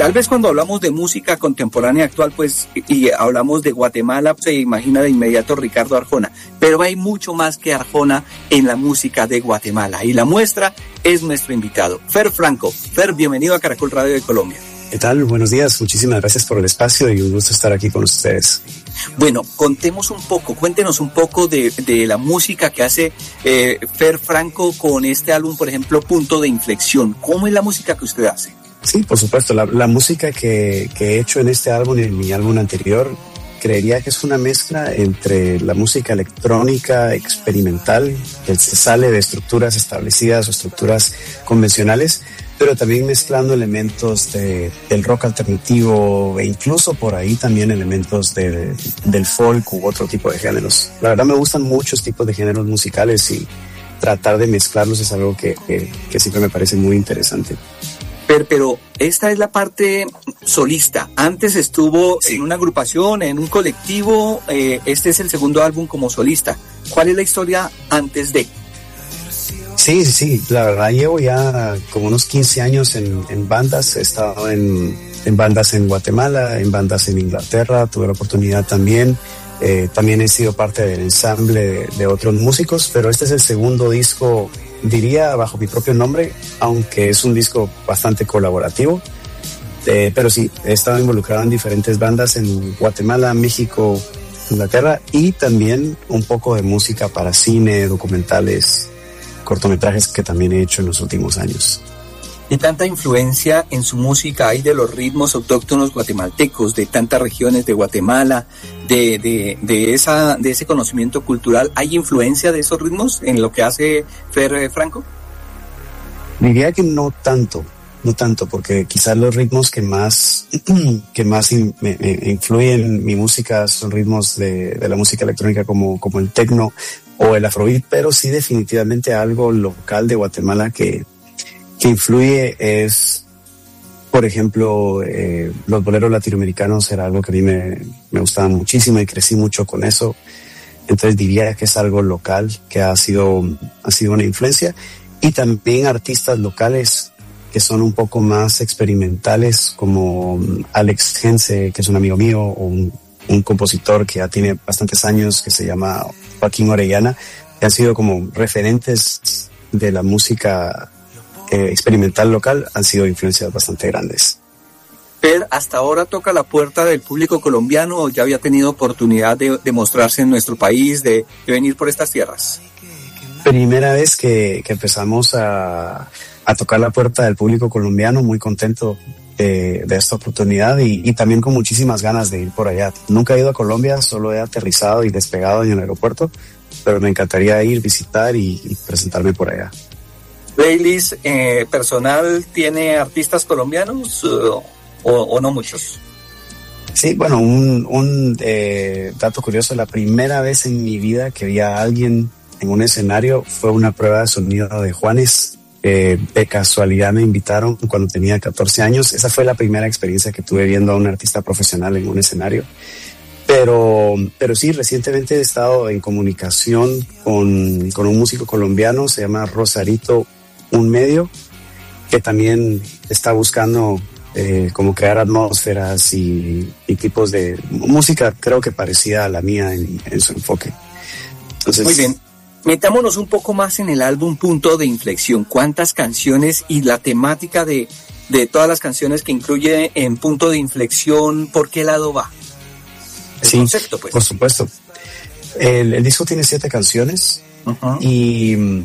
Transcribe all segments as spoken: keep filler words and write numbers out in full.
tal vez cuando hablamos de música contemporánea actual, pues, y hablamos de Guatemala, se imagina de inmediato Ricardo Arjona, pero hay mucho más que Arjona en la música de Guatemala, y la muestra es nuestro invitado, Fer Franco. Fer, bienvenido a Caracol Radio de Colombia. ¿Qué tal? Buenos días, muchísimas gracias por el espacio y un gusto estar aquí con ustedes. Bueno, contemos un poco, cuéntenos un poco de, de la música que hace eh, Fer Franco con este álbum, por ejemplo, Punto de Inflexión. ¿Cómo es la música que usted hace? Sí, por supuesto, la, la música que, que he hecho en este álbum y en mi álbum anterior, creería que es una mezcla entre la música electrónica experimental, que se sale de estructuras establecidas o estructuras convencionales, pero también mezclando elementos de, del rock alternativo e incluso por ahí también elementos de, del folk u otro tipo de géneros. La verdad me gustan muchos tipos de géneros musicales y tratar de mezclarlos es algo que, que, que siempre me parece muy interesante. Pero, pero esta es la parte solista. Antes estuvo sí. en una agrupación, en un colectivo. Eh, este es el segundo álbum como solista. ¿Cuál es la historia antes de? Sí, sí, sí. La verdad llevo ya como unos quince años en, en bandas. He estado en, en bandas en Guatemala, en bandas en Inglaterra. Tuve la oportunidad también. Eh, también he sido parte del ensamble de, de otros músicos, pero este es el segundo disco, diría, bajo mi propio nombre, aunque es un disco bastante colaborativo. Eh, pero sí, he estado involucrado en diferentes bandas en Guatemala, México, Inglaterra y también un poco de música para cine, documentales, cortometrajes que también he hecho en los últimos años. ¿Qué tanta influencia en su música hay de los ritmos autóctonos guatemaltecos, de tantas regiones de Guatemala, de, de, de, esa, de ese conocimiento cultural? ¿Hay influencia de esos ritmos en lo que hace Fer Franco? Diría que no tanto, no tanto, porque quizás los ritmos que más, que más in, me, me influyen en mi música son ritmos de, de la música electrónica como, como el techno o el afrobeat, pero sí definitivamente algo local de Guatemala que que influye es, por ejemplo, eh, los boleros latinoamericanos era algo que a mí me, me gustaba muchísimo y crecí mucho con eso. Entonces diría que es algo local que ha sido, ha sido una influencia. Y también artistas locales que son un poco más experimentales, como Alex Gense, que es un amigo mío, o un, un compositor que ya tiene bastantes años, que se llama Joaquín Orellana, que han sido como referentes de la música Eh, experimental local, han sido influencias bastante grandes. Fer, ¿hasta ahora toca la puerta del público colombiano o ya había tenido oportunidad de, de mostrarse en nuestro país, de, de venir por estas tierras? Primera vez que, que empezamos a, a tocar la puerta del público colombiano, muy contento de, de esta oportunidad y, y también con muchísimas ganas de ir por allá. Nunca he ido a Colombia, solo he aterrizado y despegado en el aeropuerto, pero me encantaría ir, visitar y, y presentarme por allá. ¿Playlist eh, personal tiene artistas colombianos uh, o, o no muchos? Sí, bueno, un, un eh, dato curioso, la primera vez en mi vida que vi a alguien en un escenario fue una prueba de sonido de Juanes. Eh, de casualidad me invitaron cuando tenía catorce años. Esa fue la primera experiencia que tuve viendo a un artista profesional en un escenario. Pero, pero sí, recientemente he estado en comunicación con, con un músico colombiano, se llama Rosarito Un Medio, que también está buscando eh, como crear atmósferas y, y tipos de música, creo que parecida a la mía en, en su enfoque. Entonces, muy bien, metámonos un poco más en el álbum Punto de Inflexión. ¿Cuántas canciones y la temática de, de todas las canciones que incluye en Punto de Inflexión, por qué lado va? El sí, concepto, pues. Por supuesto. El, el disco tiene siete canciones uh-huh. y um,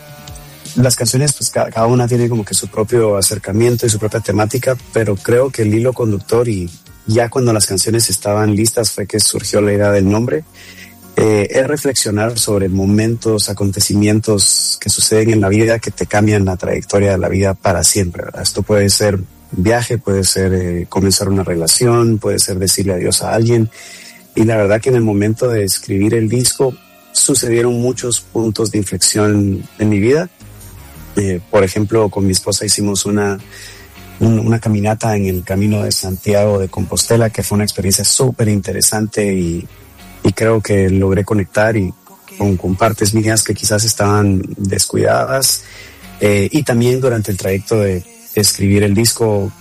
las canciones, pues cada, cada una tiene como que su propio acercamiento y su propia temática, pero creo que el hilo conductor y ya cuando las canciones estaban listas fue que surgió la idea del nombre. Eh, es reflexionar sobre momentos, acontecimientos que suceden en la vida que te cambian la trayectoria de la vida para siempre, ¿verdad? Esto puede ser un viaje, puede ser eh, comenzar una relación, puede ser decirle adiós a alguien. Y la verdad que en el momento de escribir el disco sucedieron muchos puntos de inflexión en mi vida. Eh, por ejemplo, con mi esposa hicimos una, un, una caminata en el Camino de Santiago de Compostela, que fue una experiencia súper interesante y, y creo que logré conectar y con, con partes mías que quizás estaban descuidadas. Eh, y también durante el trayecto de, de escribir el disco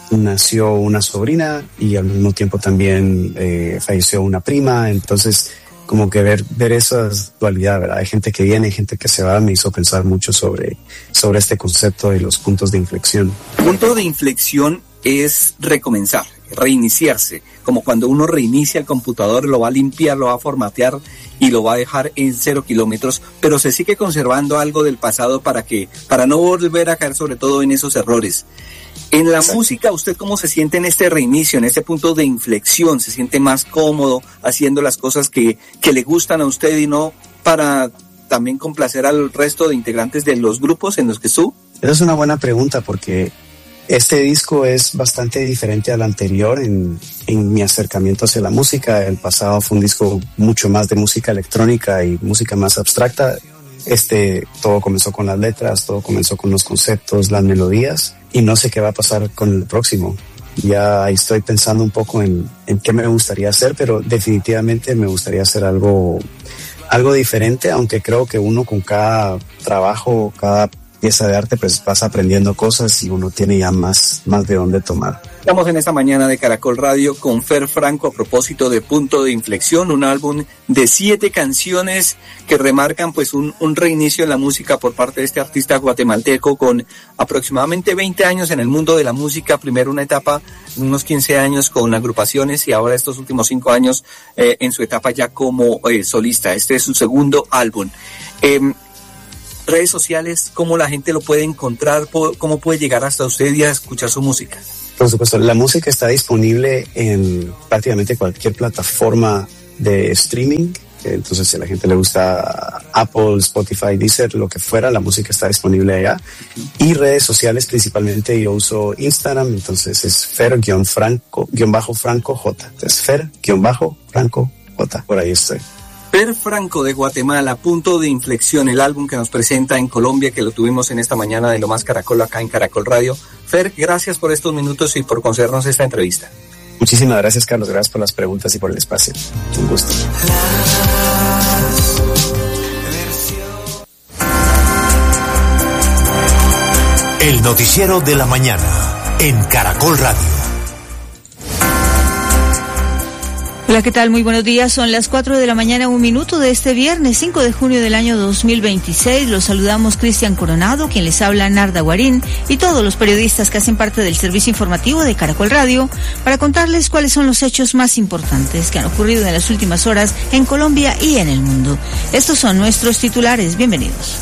nació una sobrina y al mismo tiempo también eh, falleció una prima, entonces como que ver, ver esa dualidad, ¿verdad? Hay gente que viene, hay gente que se va, me hizo pensar mucho sobre, sobre este concepto de los puntos de inflexión. Punto de inflexión es recomenzar, reiniciarse, como cuando uno reinicia el computador, lo va a limpiar, lo va a formatear y lo va a dejar en cero kilómetros, pero se sigue conservando algo del pasado para que, para no volver a caer sobre todo en esos errores. En la Exacto. música, ¿usted cómo se siente en este reinicio, en este punto de inflexión? ¿Se siente más cómodo haciendo las cosas que, que le gustan a usted y no para también complacer al resto de integrantes de los grupos en los que estuvo? Esa es una buena pregunta porque este disco es bastante diferente al anterior en, en mi acercamiento hacia la música. El pasado fue un disco mucho más de música electrónica y música más abstracta. Este, todo comenzó con las letras, todo comenzó con los conceptos, las melodías, y no sé qué va a pasar con el próximo. Ya estoy pensando un poco en, en qué me gustaría hacer, pero definitivamente me gustaría hacer algo, algo diferente, aunque creo que uno con cada trabajo, cada pieza de arte, pues vas aprendiendo cosas y uno tiene ya más, más de dónde tomar. Estamos en esta mañana de Caracol Radio con Fer Franco a propósito de Punto de Inflexión, un álbum de siete canciones que remarcan pues un, un reinicio en la música por parte de este artista guatemalteco con aproximadamente veinte años en el mundo de la música, primero una etapa, unos quince años con agrupaciones y ahora estos últimos cinco años eh, en su etapa ya como eh, solista. Este es su segundo álbum. Eh, redes sociales, cómo la gente lo puede encontrar, cómo puede llegar hasta usted y a escuchar su música. Por supuesto, la música está disponible en prácticamente cualquier plataforma de streaming. Entonces, si a la gente le gusta Apple, Spotify, Deezer, lo que fuera, la música está disponible allá. Y redes sociales, principalmente yo uso Instagram, entonces es Fer-Franco, J. Entonces, Fer-Franco, J. Por ahí estoy. Fer Franco de Guatemala, Punto de Inflexión, el álbum que nos presenta en Colombia, que lo tuvimos en esta mañana de Lo Más Caracol acá en Caracol Radio. Fer, gracias por estos minutos y por concedernos esta entrevista. Muchísimas gracias, Carlos. Gracias por las preguntas y por el espacio. Un gusto. El noticiero de la mañana en Caracol Radio. Hola, ¿qué tal? Muy buenos días. Son las cuatro de la mañana, un minuto de este viernes cinco de junio del año dos mil veintiséis. Los saludamos Cristian Coronado, quien les habla Narda Guarín, y todos los periodistas que hacen parte del servicio informativo de Caracol Radio para contarles cuáles son los hechos más importantes que han ocurrido en las últimas horas en Colombia y en el mundo. Estos son nuestros titulares. Bienvenidos.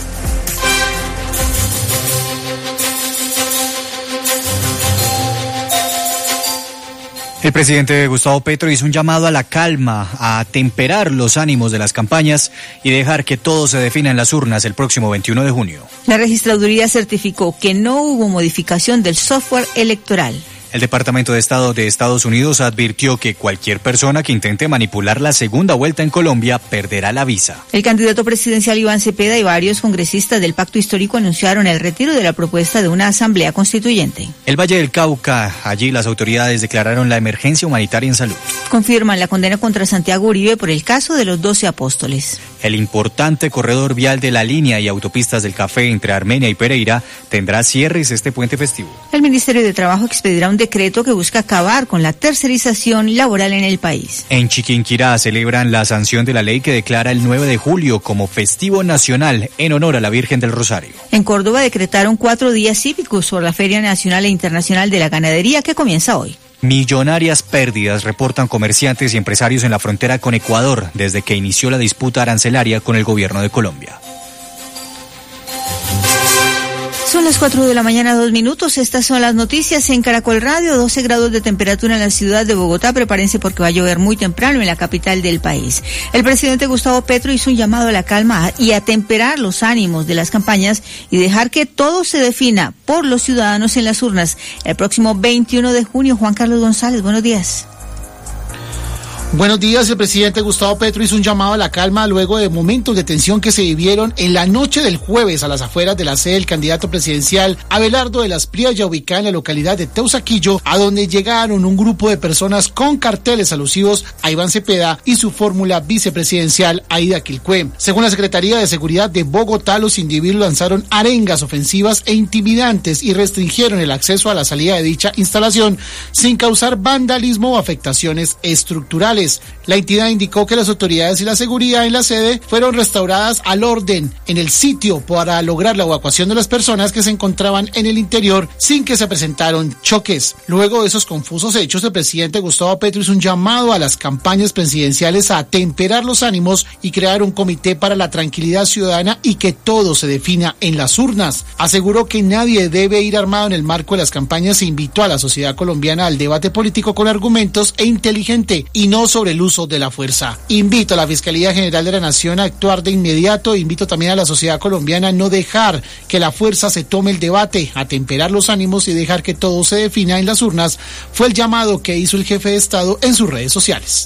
El presidente Gustavo Petro hizo un llamado a la calma, a temperar los ánimos de las campañas y dejar que todo se defina en las urnas el próximo veintiuno de junio. La registraduría certificó que no hubo modificación del software electoral. El Departamento de Estado de Estados Unidos advirtió que cualquier persona que intente manipular la segunda vuelta en Colombia perderá la visa. El candidato presidencial Iván Cepeda y varios congresistas del Pacto Histórico anunciaron el retiro de la propuesta de una asamblea constituyente. El Valle del Cauca, allí las autoridades declararon la emergencia humanitaria en salud. Confirman la condena contra Santiago Uribe por el caso de los doce apóstoles. El importante corredor vial de la línea y autopistas del Café entre Armenia y Pereira tendrá cierres este puente festivo. El Ministerio de Trabajo expedirá un decreto que busca acabar con la tercerización laboral en el país. En Chiquinquirá celebran la sanción de la ley que declara el nueve de julio como festivo nacional en honor a la Virgen del Rosario. En Córdoba decretaron cuatro días cívicos por la Feria Nacional e Internacional de la Ganadería que comienza hoy. Millonarias pérdidas reportan comerciantes y empresarios en la frontera con Ecuador desde que inició la disputa arancelaria con el gobierno de Colombia. Son las cuatro de la mañana, dos minutos. Estas son las noticias en Caracol Radio. doce grados de temperatura en la ciudad de Bogotá. Prepárense porque va a llover muy temprano en la capital del país. El presidente Gustavo Petro hizo un llamado a la calma y a temperar los ánimos de las campañas y dejar que todo se defina por los ciudadanos en las urnas el próximo veintiuno de junio. Juan Carlos González, buenos días. Buenos días. El presidente Gustavo Petro hizo un llamado a la calma luego de momentos de tensión que se vivieron en la noche del jueves a las afueras de la sede del candidato presidencial Abelardo de las Prialla, ubicada en la localidad de Teusaquillo, a donde llegaron un grupo de personas con carteles alusivos a Iván Cepeda y su fórmula vicepresidencial Aida Quilcue. Según la Secretaría de Seguridad de Bogotá, los individuos lanzaron arengas ofensivas e intimidantes y restringieron el acceso a la salida de dicha instalación sin causar vandalismo o afectaciones estructurales. La entidad indicó que las autoridades y la seguridad en la sede fueron restauradas al orden en el sitio para lograr la evacuación de las personas que se encontraban en el interior sin que se presentaron choques. Luego de esos confusos hechos, el presidente Gustavo Petro hizo un llamado a las campañas presidenciales a atemperar los ánimos y crear un comité para la tranquilidad ciudadana y que todo se defina en las urnas. Aseguró que nadie debe ir armado en el marco de las campañas e invitó a la sociedad colombiana al debate político con argumentos e inteligente y no sobre el uso de la fuerza. Invito a la Fiscalía General de la Nación a actuar de inmediato. Invito también a la sociedad colombiana a no dejar que la fuerza se tome el debate, a temperar los ánimos y dejar que todo se defina en las urnas, fue el llamado que hizo el jefe de Estado en sus redes sociales.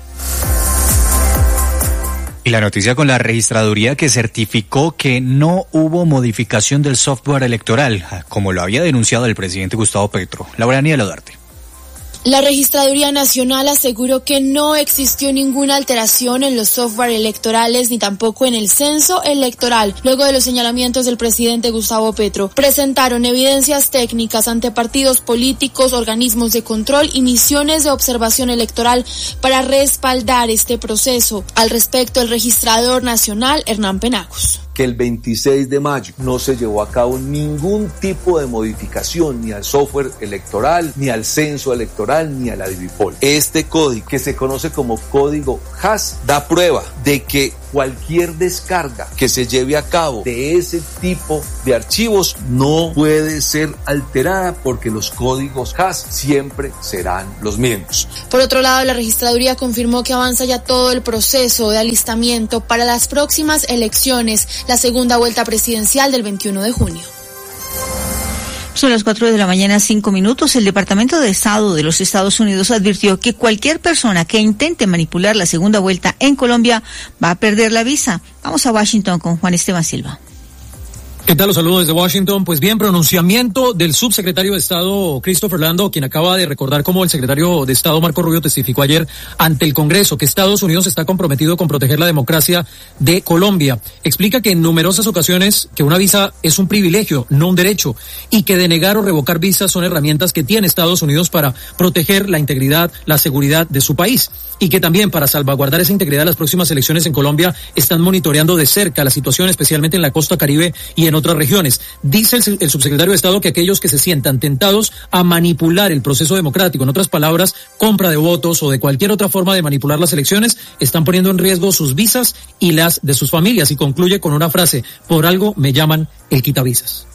Y la noticia con la registraduría que certificó que no hubo modificación del software electoral, como lo había denunciado el presidente Gustavo Petro. Laura Daniela Duarte. La Registraduría Nacional aseguró que no existió ninguna alteración en los software electorales ni tampoco en el censo electoral. Luego de los señalamientos del presidente Gustavo Petro, presentaron evidencias técnicas ante partidos políticos, organismos de control y misiones de observación electoral para respaldar este proceso. Al respecto, el registrador nacional, Hernán Penagos. Que el veintiséis de mayo no se llevó a cabo ningún tipo de modificación ni al software electoral, ni al censo electoral, ni a la Divipol. Este código, que se conoce como código H A S, da prueba de que cualquier descarga que se lleve a cabo de ese tipo de archivos no puede ser alterada porque los códigos H A S siempre serán los mismos. Por otro lado, la registraduría confirmó que avanza ya todo el proceso de alistamiento para las próximas elecciones, la segunda vuelta presidencial del veintiuno de junio. Son las cuatro de la mañana, cinco minutos. El Departamento de Estado de los Estados Unidos advirtió que cualquier persona que intente manipular la segunda vuelta en Colombia va a perder la visa. Vamos a Washington con Juan Esteban Silva. ¿Qué tal? Los saludos desde Washington. Pues bien, pronunciamiento del subsecretario de Estado Christopher Lando, quien acaba de recordar cómo el secretario de Estado Marco Rubio testificó ayer ante el Congreso que Estados Unidos está comprometido con proteger la democracia de Colombia. Explica que en numerosas ocasiones que una visa es un privilegio, no un derecho, y que denegar o revocar visas son herramientas que tiene Estados Unidos para proteger la integridad, la seguridad de su país. Y que también para salvaguardar esa integridad las próximas elecciones en Colombia están monitoreando de cerca la situación, especialmente en la costa Caribe y en otras regiones. Dice el, el subsecretario de Estado que aquellos que se sientan tentados a manipular el proceso democrático, en otras palabras, compra de votos o de cualquier otra forma de manipular las elecciones, están poniendo en riesgo sus visas y las de sus familias. Y concluye con una frase: por algo me llaman el quitavisas.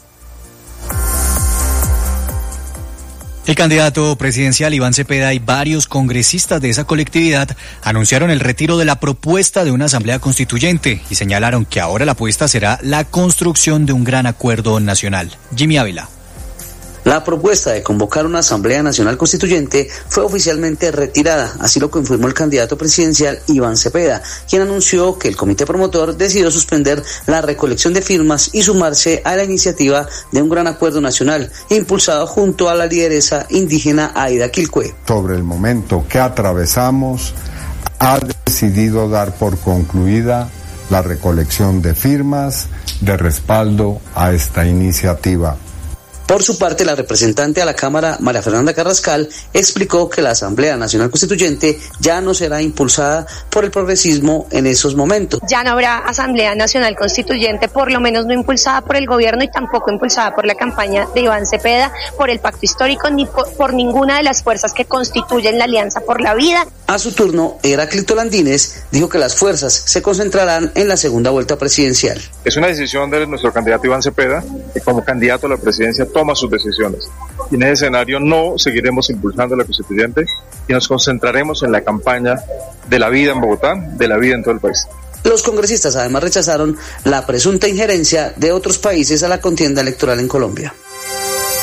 El candidato presidencial Iván Cepeda y varios congresistas de esa colectividad anunciaron el retiro de la propuesta de una asamblea constituyente y señalaron que ahora la apuesta será la construcción de un gran acuerdo nacional. Jimmy Ávila. La propuesta de convocar una Asamblea Nacional Constituyente fue oficialmente retirada, así lo confirmó el candidato presidencial Iván Cepeda, quien anunció que el comité promotor decidió suspender la recolección de firmas y sumarse a la iniciativa de un gran acuerdo nacional, impulsado junto a la lideresa indígena Aida Quilcue. Sobre el momento que atravesamos, ha decidido dar por concluida la recolección de firmas de respaldo a esta iniciativa. Por su parte, la representante a la Cámara, María Fernanda Carrascal, explicó que la Asamblea Nacional Constituyente ya no será impulsada por el progresismo en esos momentos. Ya no habrá Asamblea Nacional Constituyente, por lo menos no impulsada por el gobierno y tampoco impulsada por la campaña de Iván Cepeda, por el pacto histórico, ni por, por ninguna de las fuerzas que constituyen la Alianza por la Vida. A su turno, Heráclito Landines dijo que las fuerzas se concentrarán en la segunda vuelta presidencial. Es una decisión de nuestro candidato Iván Cepeda, que como candidato a la presidencia toma sus decisiones. Y en ese escenario no seguiremos impulsando la constituyente y nos concentraremos en la campaña de la vida en Bogotá, de la vida en todo el país. Los congresistas además rechazaron la presunta injerencia de otros países a la contienda electoral en Colombia.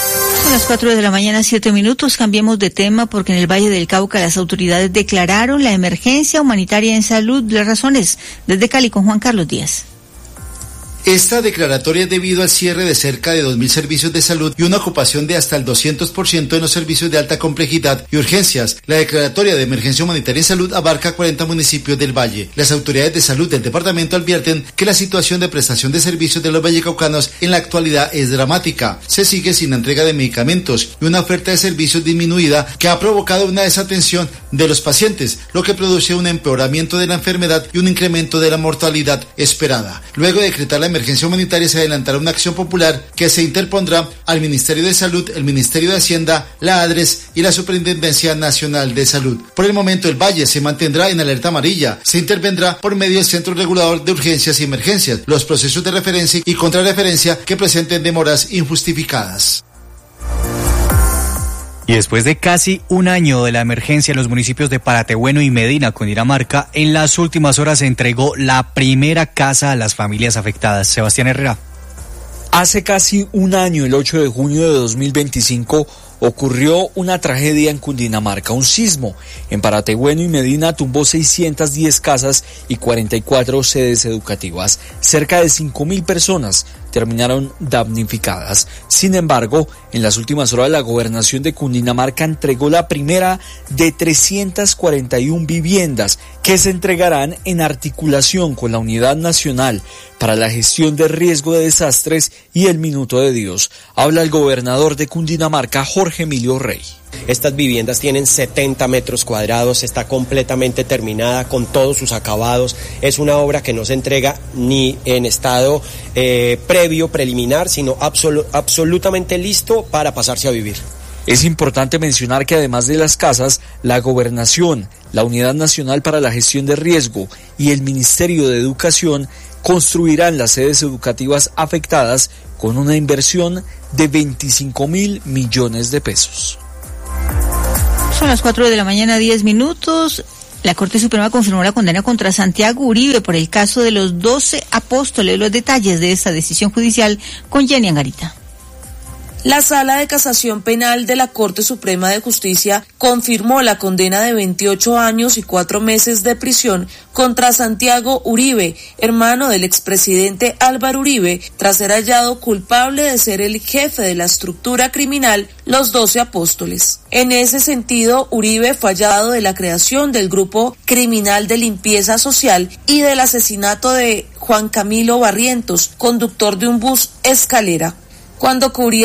Son las cuatro de la mañana, siete minutos. Cambiemos de tema porque en el Valle del Cauca las autoridades declararon la emergencia humanitaria en salud. Las razones, desde Cali con Juan Carlos Díaz. Esta declaratoria es debido al cierre de cerca de dos mil servicios de salud y una ocupación de hasta el doscientos por ciento en los servicios de alta complejidad y urgencias. La declaratoria de emergencia humanitaria en salud abarca cuarenta municipios del Valle. Las autoridades de salud del departamento advierten que la situación de prestación de servicios de los vallecaucanos en la actualidad es dramática. Se sigue sin entrega de medicamentos y una oferta de servicios disminuida que ha provocado una desatención de los pacientes, lo que produce un empeoramiento de la enfermedad y un incremento de la mortalidad esperada. Luego de decretar la emergencia humanitaria se adelantará una acción popular que se interpondrá al Ministerio de Salud, el Ministerio de Hacienda, la ADRES y la Superintendencia Nacional de Salud. Por el momento el Valle se mantendrá en alerta amarilla. Se intervendrá por medio del Centro Regulador de Urgencias y Emergencias, los procesos de referencia y contrarreferencia que presenten demoras injustificadas. Y después de casi un año de la emergencia en los municipios de Paratebueno y Medina, Cundinamarca, en las últimas horas se entregó la primera casa a las familias afectadas. Sebastián Herrera. Hace casi un año, el ocho de junio de dos mil veinticinco, ocurrió una tragedia en Cundinamarca, un sismo. En Paratebueno y Medina tumbó seiscientas diez casas y cuarenta y cuatro sedes educativas. Cerca de cinco mil personas terminaron damnificadas. Sin embargo, en las últimas horas la gobernación de Cundinamarca entregó la primera de trescientas cuarenta y una viviendas que se entregarán en articulación con la Unidad Nacional para la Gestión de Riesgo de Desastres y el Minuto de Dios. Habla el gobernador de Cundinamarca, Jorge Emilio Rey. Estas viviendas tienen setenta metros cuadrados, está completamente terminada con todos sus acabados. Es una obra que no se entrega ni en estado eh, previo, preliminar, sino absolu- absolutamente listo para pasarse a vivir. Es importante mencionar que además de las casas, la Gobernación, la Unidad Nacional para la Gestión de Riesgo y el Ministerio de Educación construirán las sedes educativas afectadas con una inversión de veinticinco mil millones de pesos. Son las cuatro de la mañana, diez minutos. La Corte Suprema confirmó la condena contra Santiago Uribe por el caso de los doce apóstoles. Los detalles de esta decisión judicial con Jenny Angarita. La Sala de Casación Penal de la Corte Suprema de Justicia confirmó la condena de veintiocho años y cuatro meses de prisión contra Santiago Uribe, hermano del expresidente Álvaro Uribe, tras ser hallado culpable de ser el jefe de la estructura criminal Los Doce Apóstoles. En ese sentido, Uribe fue hallado de la creación del grupo criminal de limpieza social y del asesinato de Juan Camilo Barrientos, conductor de un bus escalera, cuando cubría.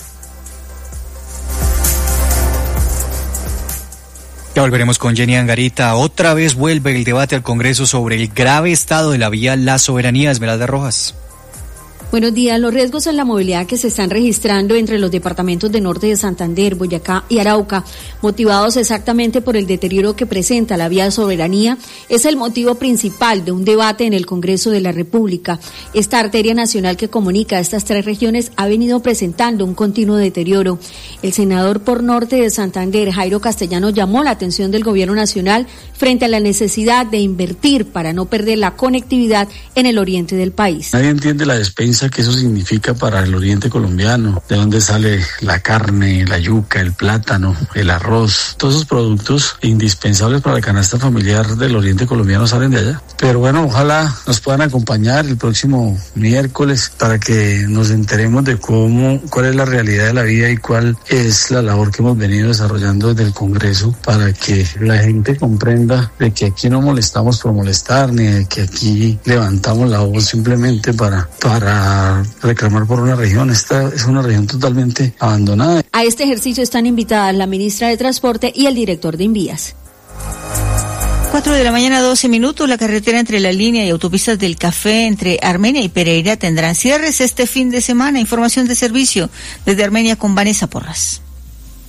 Ya volveremos con Jenny Angarita. Otra vez vuelve el debate al Congreso sobre el grave estado de la vía La Soberanía. Esmeralda Rojas. Buenos días. Los riesgos en la movilidad que se están registrando entre los departamentos de norte de Santander, Boyacá y Arauca, motivados exactamente por el deterioro que presenta la vía Soberanía, es el motivo principal de un debate en el Congreso de la República. Esta arteria nacional que comunica estas tres regiones ha venido presentando un continuo deterioro. El senador por norte de Santander, Jairo Castellano, llamó la atención del Gobierno Nacional frente a la necesidad de invertir para no perder la conectividad en el oriente del país. Nadie entiende la despensa que eso significa para el oriente colombiano, de dónde sale la carne, la yuca, el plátano, el arroz, todos esos productos indispensables para la canasta familiar del oriente colombiano salen de allá. Pero bueno, ojalá nos puedan acompañar el próximo miércoles para que nos enteremos de cómo, cuál es la realidad de la vida y cuál es la labor que hemos venido desarrollando desde el Congreso para que la gente comprenda de que aquí no molestamos por molestar, ni de que aquí levantamos la voz simplemente para, para reclamar por una región. Esta es una región totalmente abandonada. A este ejercicio están invitadas la ministra de Transporte y el director de Invías. Cuatro de la mañana, doce minutos. La carretera entre la línea y autopistas del Café entre Armenia y Pereira tendrán cierres este fin de semana. Información de servicio desde Armenia con Vanessa Porras.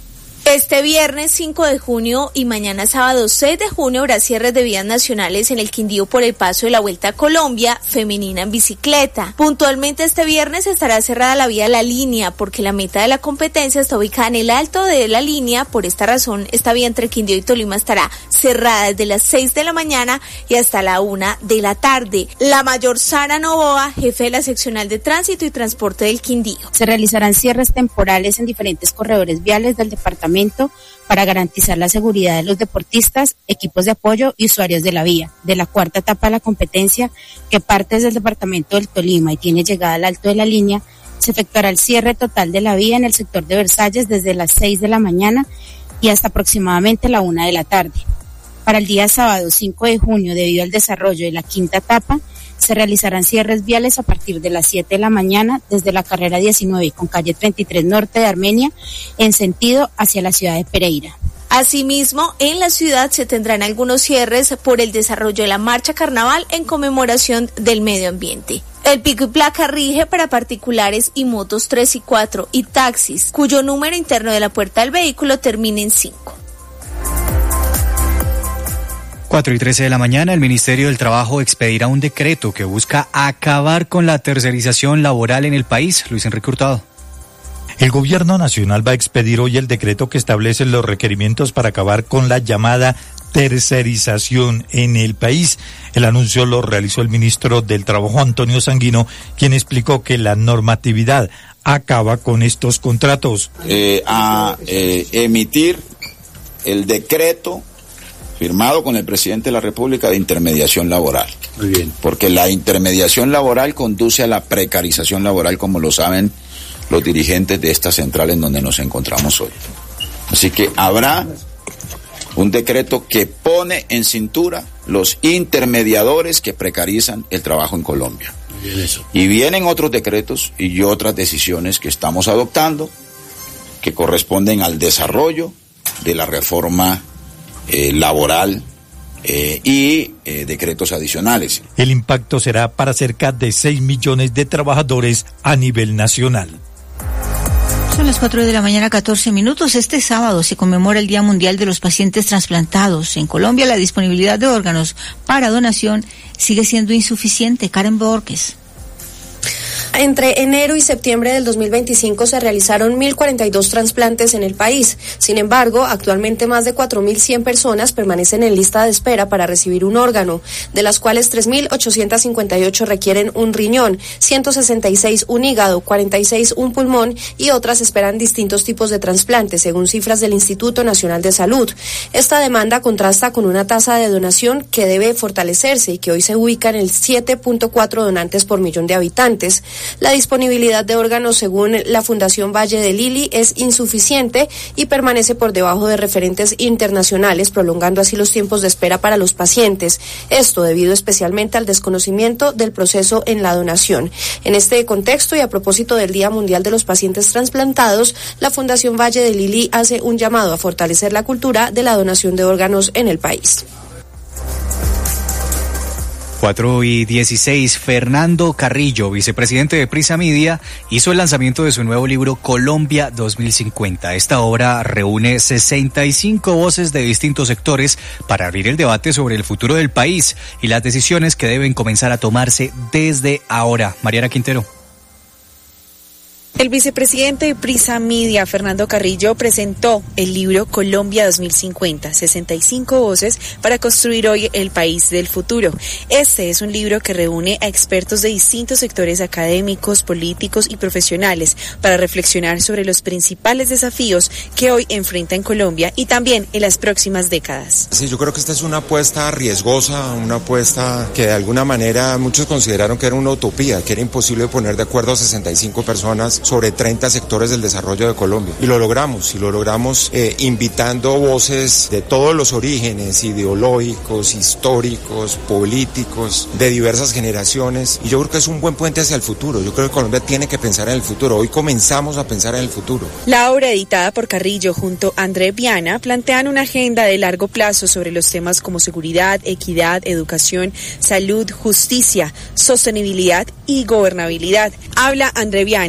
Este viernes cinco de junio y mañana sábado seis de junio habrá cierres de vías nacionales en el Quindío por el paso de la Vuelta a Colombia femenina en bicicleta. Puntualmente este viernes estará cerrada la vía La Línea porque la meta de la competencia está ubicada en el alto de la línea. Por esta razón, esta vía entre Quindío y Tolima estará cerrada desde las seis de la mañana y hasta la una de la tarde. La mayor Sara Novoa, jefe de la seccional de tránsito y transporte del Quindío. Se realizarán cierres temporales en diferentes corredores viales del departamento para garantizar la seguridad de los deportistas, equipos de apoyo y usuarios de la vía. De la cuarta etapa de la competencia, que parte desde el departamento del Tolima y tiene llegada al alto de la línea, se efectuará el cierre total de la vía en el sector de Versalles desde las seis de la mañana y hasta aproximadamente la una de la tarde. Para el día sábado cinco de junio, debido al desarrollo de la quinta etapa, se realizarán cierres viales a partir de las siete de la mañana desde la carrera diecinueve con calle treinta y tres norte de Armenia en sentido hacia la ciudad de Pereira. Asimismo, en la ciudad se tendrán algunos cierres por el desarrollo de la marcha carnaval en conmemoración del medio ambiente. El pico y placa rige para particulares y motos tres y cuatro y taxis, cuyo número interno de la puerta del vehículo termine en cinco. cuatro y trece de la mañana, el Ministerio del Trabajo expedirá un decreto que busca acabar con la tercerización laboral en el país. Luis Enrique Hurtado. El Gobierno Nacional va a expedir hoy el decreto que establece los requerimientos para acabar con la llamada tercerización en el país. El anuncio lo realizó el ministro del Trabajo, Antonio Sanguino, quien explicó que la normatividad acaba con estos contratos. Eh, a eh, emitir el decreto firmado con el presidente de la República de intermediación laboral. Muy bien. Porque la intermediación laboral conduce a la precarización laboral, como lo saben los dirigentes de esta central en donde nos encontramos hoy. Así que habrá un decreto que pone en cintura los intermediadores que precarizan el trabajo en Colombia. Muy bien, eso. Y vienen otros decretos y otras decisiones que estamos adoptando que corresponden al desarrollo de la reforma Eh, laboral eh, y eh, decretos adicionales. El impacto será para cerca de seis millones de trabajadores a nivel nacional. Son las cuatro de la mañana, catorce minutos. Este sábado se conmemora el Día Mundial de los Pacientes Trasplantados. En Colombia la disponibilidad de órganos para donación sigue siendo insuficiente. Karen Borges. Entre enero y septiembre del dos mil veinticinco se realizaron mil cuarenta y dos trasplantes en el país. Sin embargo, actualmente más de cuatro mil cien personas permanecen en lista de espera para recibir un órgano, de las cuales tres mil ochocientos cincuenta y ocho requieren un riñón, ciento sesenta y seis un hígado, cuarenta y seis un pulmón y otras esperan distintos tipos de trasplantes, según cifras del Instituto Nacional de Salud. Esta demanda contrasta con una tasa de donación que debe fortalecerse y que hoy se ubica en el siete punto cuatro donantes por millón de habitantes. La disponibilidad de órganos, según la Fundación Valle de Lili, es insuficiente y permanece por debajo de referentes internacionales, prolongando así los tiempos de espera para los pacientes. Esto debido especialmente al desconocimiento del proceso en la donación. En este contexto y a propósito del Día Mundial de los Pacientes Trasplantados, la Fundación Valle de Lili hace un llamado a fortalecer la cultura de la donación de órganos en el país. cuatro y dieciséis, Fernando Carrillo, vicepresidente de Prisa Media, hizo el lanzamiento de su nuevo libro Colombia dos mil cincuenta. Esta obra reúne sesenta y cinco voces de distintos sectores para abrir el debate sobre el futuro del país y las decisiones que deben comenzar a tomarse desde ahora. Mariana Quintero. El vicepresidente de Prisa Media, Fernando Carrillo, presentó el libro Colombia dos mil cincuenta, sesenta y cinco voces para construir hoy el país del futuro. Este es un libro que reúne a expertos de distintos sectores académicos, políticos y profesionales para reflexionar sobre los principales desafíos que hoy enfrenta en Colombia y también en las próximas décadas. Sí, yo creo que esta es una apuesta riesgosa, una apuesta que de alguna manera muchos consideraron que era una utopía, que era imposible poner de acuerdo a sesenta y cinco personas sobre treinta sectores del desarrollo de Colombia. Y lo logramos, y lo logramos eh, invitando voces de todos los orígenes ideológicos, históricos, políticos, de diversas generaciones. Y yo creo que es un buen puente hacia el futuro. Yo creo que Colombia tiene que pensar en el futuro. Hoy comenzamos a pensar en el futuro. La obra editada por Carrillo junto a André Viana plantean una agenda de largo plazo sobre los temas como seguridad, equidad, educación, salud, justicia, sostenibilidad y gobernabilidad. Habla André Viana, una de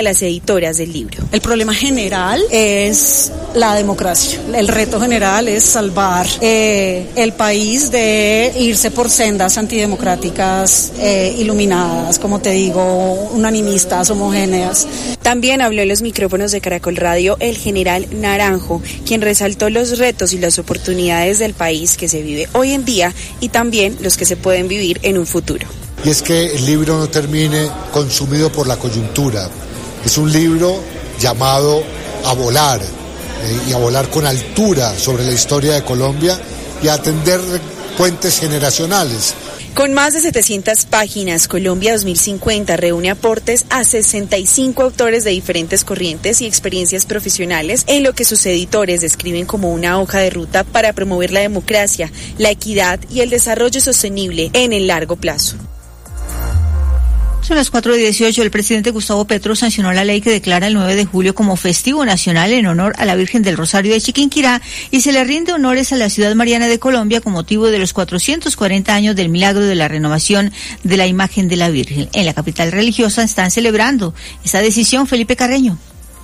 las editoras del libro. El problema general es la democracia. El reto general es salvar eh, el país de irse por sendas antidemocráticas eh, iluminadas, como te digo, unanimistas, homogéneas. También habló en los micrófonos de Caracol Radio el general Naranjo, quien resaltó los retos y las oportunidades del país que se vive hoy en día y también los que se pueden vivir en un futuro. Y es que el libro no termine consumido por la coyuntura. Es un libro llamado a volar eh, y a volar con altura sobre la historia de Colombia y a atender puentes generacionales. Con más de setecientas páginas, Colombia dos mil cincuenta reúne aportes a sesenta y cinco autores de diferentes corrientes y experiencias profesionales en lo que sus editores describen como una hoja de ruta para promover la democracia, la equidad y el desarrollo sostenible en el largo plazo. Son las cuatro y dieciocho. El presidente Gustavo Petro sancionó la ley que declara el nueve de julio como festivo nacional en honor a la Virgen del Rosario de Chiquinquirá y se le rinde honores a la ciudad mariana de Colombia con motivo de los cuatrocientos cuarenta años del milagro de la renovación de la imagen de la Virgen. En la capital religiosa están celebrando esta decisión. Felipe Carreño.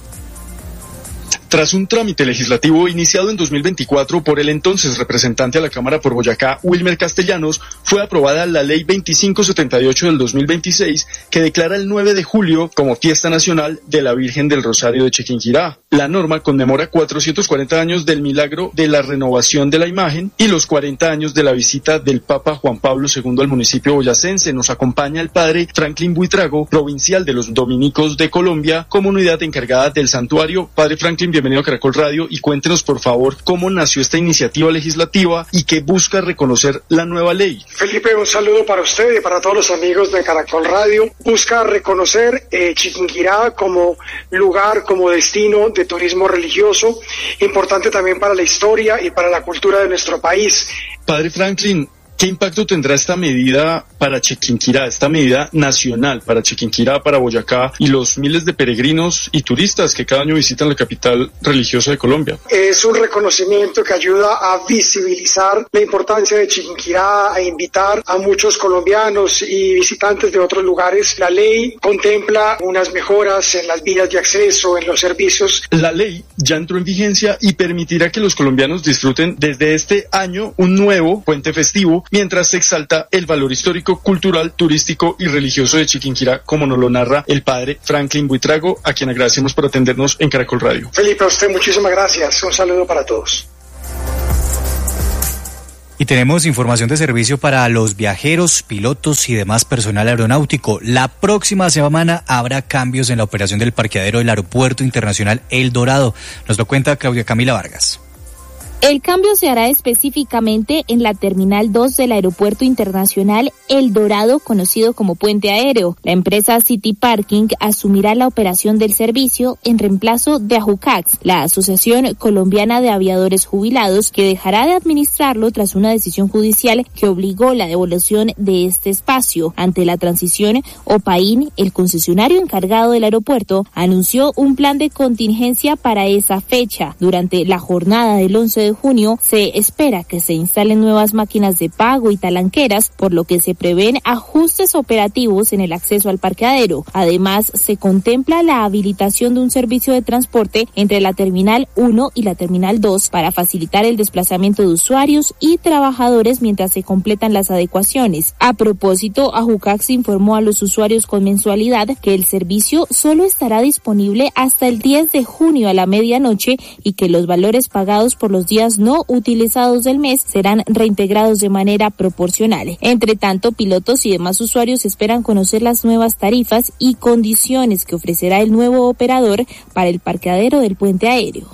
Tras un trámite legislativo iniciado en dos mil veinticuatro por el entonces representante a la Cámara por Boyacá, Wilmer Castellanos, fue aprobada la Ley veinticinco setenta y ocho del dos mil veintiséis, que declara el nueve de julio como fiesta nacional de la Virgen del Rosario de Chiquinquirá. La norma conmemora cuatrocientos cuarenta años del milagro de la renovación de la imagen y los cuarenta años de la visita del Papa Juan Pablo segundo al municipio boyacense. Nos acompaña el padre Franklin Buitrago, provincial de los Dominicos de Colombia, comunidad encargada del santuario. Padre Franklin, bienvenido a Caracol Radio y cuéntenos por favor cómo nació esta iniciativa legislativa y qué busca reconocer la nueva ley. Felipe, un saludo para usted y para todos los amigos de Caracol Radio. Busca reconocer eh, Chiquinquirá como lugar, como destino de turismo religioso, importante también para la historia y para la cultura de nuestro país. Padre Franklin, ¿qué impacto tendrá esta medida para Chiquinquirá, esta medida nacional para Chiquinquirá, para Boyacá y los miles de peregrinos y turistas que cada año visitan la capital religiosa de Colombia? Es un reconocimiento que ayuda a visibilizar la importancia de Chiquinquirá, a invitar a muchos colombianos y visitantes de otros lugares. La ley contempla unas mejoras en las vías de acceso, en los servicios. La ley ya entró en vigencia y permitirá que los colombianos disfruten desde este año un nuevo puente festivo, mientras se exalta el valor histórico, cultural, turístico y religioso de Chiquinquirá, como nos lo narra el padre Franklin Buitrago, a quien agradecemos por atendernos en Caracol Radio. Felipe, a usted muchísimas gracias. Un saludo para todos. Y tenemos información de servicio para los viajeros, pilotos y demás personal aeronáutico. La próxima semana habrá cambios en la operación del parqueadero del Aeropuerto Internacional El Dorado. Nos lo cuenta Claudia Camila Vargas. El cambio se hará específicamente en la Terminal dos del Aeropuerto Internacional El Dorado, conocido como Puente Aéreo. La empresa City Parking asumirá la operación del servicio en reemplazo de Ajucax, la Asociación Colombiana de Aviadores Jubilados, que dejará de administrarlo tras una decisión judicial que obligó la devolución de este espacio. Ante la transición, Opain, el concesionario encargado del aeropuerto, anunció un plan de contingencia para esa fecha. Durante la jornada del once de junio se espera que se instalen nuevas máquinas de pago y talanqueras, por lo que se prevén ajustes operativos en el acceso al parqueadero. Además, se contempla la habilitación de un servicio de transporte entre la Terminal uno y la Terminal dos para facilitar el desplazamiento de usuarios y trabajadores mientras se completan las adecuaciones. A propósito, Ajucax informó a los usuarios con mensualidad que el servicio solo estará disponible hasta el diez de junio a la medianoche y que los valores pagados por los días no utilizados del mes serán reintegrados de manera proporcional. Entre tanto, pilotos y demás usuarios esperan conocer las nuevas tarifas y condiciones que ofrecerá el nuevo operador para el parqueadero del puente aéreo.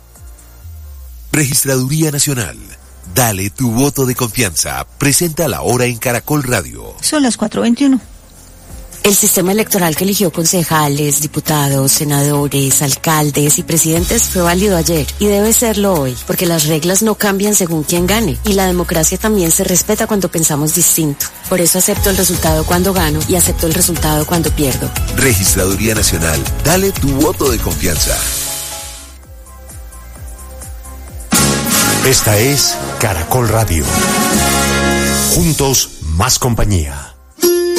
Registraduría Nacional. Dale tu voto de confianza. Presenta la hora en Caracol Radio. Son las cuatro veintiuno. El sistema electoral que eligió concejales, diputados, senadores, alcaldes y presidentes fue válido ayer y debe serlo hoy, porque las reglas no cambian según quien gane y la democracia también se respeta cuando pensamos distinto. Por eso acepto el resultado cuando gano y acepto el resultado cuando pierdo. Registraduría Nacional. Dale tu voto de confianza. Esta es Caracol Radio. Juntos, más compañía.